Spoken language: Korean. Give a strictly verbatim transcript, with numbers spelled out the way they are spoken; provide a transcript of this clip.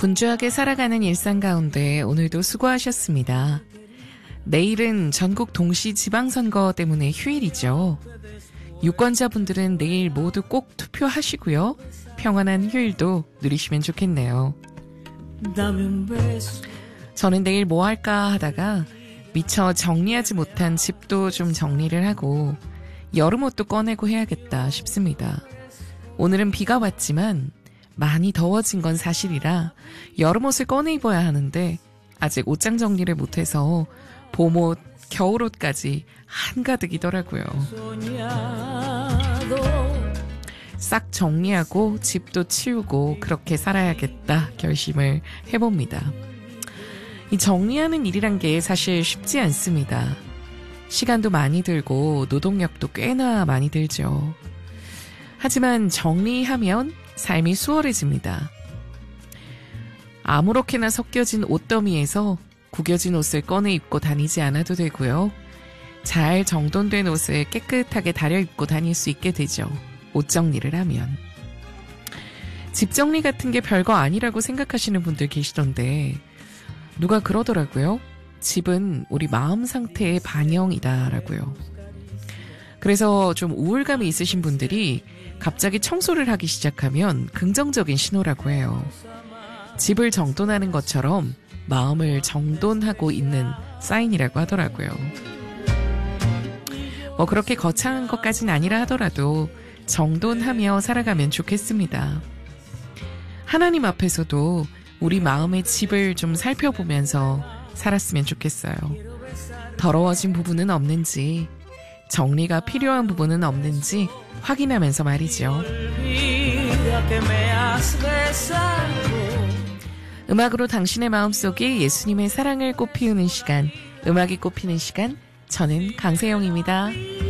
분주하게 살아가는 일상 가운데 오늘도 수고하셨습니다. 내일은 전국 동시 지방선거 때문에 휴일이죠. 유권자분들은 내일 모두 꼭 투표하시고요. 평안한 휴일도 누리시면 좋겠네요. 저는 내일 뭐 할까 하다가 미처 정리하지 못한 집도 좀 정리를 하고 여름 옷도 꺼내고 해야겠다 싶습니다. 오늘은 비가 왔지만 많이 더워진 건 사실이라 여름 옷을 꺼내 입어야 하는데 아직 옷장 정리를 못해서 봄옷, 겨울옷까지 한가득이더라고요. 싹 정리하고 집도 치우고 그렇게 살아야겠다 결심을 해봅니다. 이 정리하는 일이란 게 사실 쉽지 않습니다. 시간도 많이 들고 노동력도 꽤나 많이 들죠. 하지만 정리하면 삶이 수월해집니다. 아무렇게나 섞여진 옷더미에서 구겨진 옷을 꺼내 입고 다니지 않아도 되고요. 잘 정돈된 옷을 깨끗하게 다려 입고 다닐 수 있게 되죠. 옷 정리를 하면. 집 정리 같은 게 별거 아니라고 생각하시는 분들 계시던데 누가 그러더라고요. 집은 우리 마음 상태의 반영이다라고요. 그래서 좀 우울감이 있으신 분들이 갑자기 청소를 하기 시작하면 긍정적인 신호라고 해요. 집을 정돈하는 것처럼 마음을 정돈하고 있는 사인이라고 하더라고요. 뭐 그렇게 거창한 것까지는 아니라 하더라도 정돈하며 살아가면 좋겠습니다. 하나님 앞에서도 우리 마음의 집을 좀 살펴보면서 살았으면 좋겠어요. 더러워진 부분은 없는지, 정리가 필요한 부분은 없는지 확인하면서 말이죠. 음악으로 당신의 마음속에 예수님의 사랑을 꽃피우는 시간, 음악이 꽃피는 시간, 저는 강세영입니다.